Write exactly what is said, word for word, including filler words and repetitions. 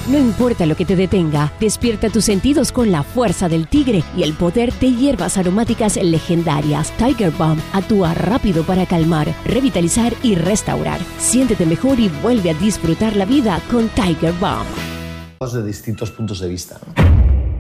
No importa lo que te detenga, despierta tus sentidos con la fuerza del tigre y el poder de hierbas aromáticas legendarias. Tiger Balm actúa rápido para calmar, revitalizar y restaurar. Siéntete mejor y vuelve a disfrutar la vida con Tiger Balm. De distintos puntos de vista, ¿no?